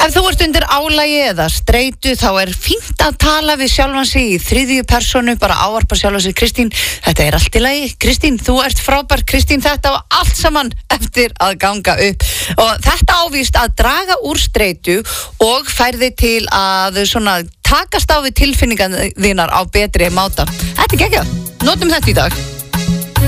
Ef þú ert undir álagi eða streitu þá fínt að tala við sjálfan sig í þriðju persónu, bara ávarpa sjálfan sig. Kristín, þetta allt í lagi. Kristín, þú ert frábær. Kristín, þetta var allt saman eftir að ganga upp. Og þetta ávist að draga úr streitu og færði til að svona takast á við tilfinningar þínar á betri máta. Þetta geggjað. Notum þetta í dag.